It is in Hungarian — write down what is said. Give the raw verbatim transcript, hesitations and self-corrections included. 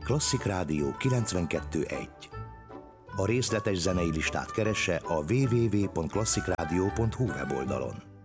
Klasszik Rádió kilencvenkettő egy. A részletes zenei listát keresse a double-u double-u double-u pont klasszikradió pont hu weboldalon.